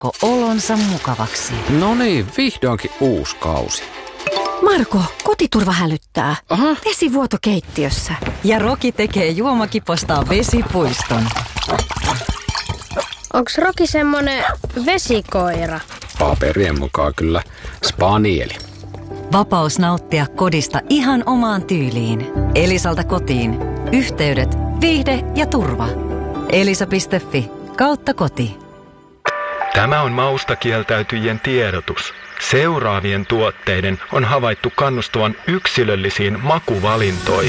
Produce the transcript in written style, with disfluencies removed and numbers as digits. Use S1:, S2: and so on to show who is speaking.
S1: Marko olonsa mukavaksi.
S2: No niin, vihdoinkin uusi kausi.
S3: Marko, kotiturva hälyttää.
S2: Aha.
S3: Vesivuoto keittiössä.
S1: Ja Roki tekee juomakipostaan vesipuiston.
S4: Onks Roki semmonen vesikoira?
S2: Paperien mukaan kyllä spanieli.
S1: Vapaus nauttia kodista ihan omaan tyyliin. Elisalta kotiin. Yhteydet, viihde ja turva. Elisa.fi/koti.
S5: Tämä on mausta kieltäytyjien tiedotus. Seuraavien tuotteiden on havaittu kannustavan yksilöllisiin makuvalintoihin.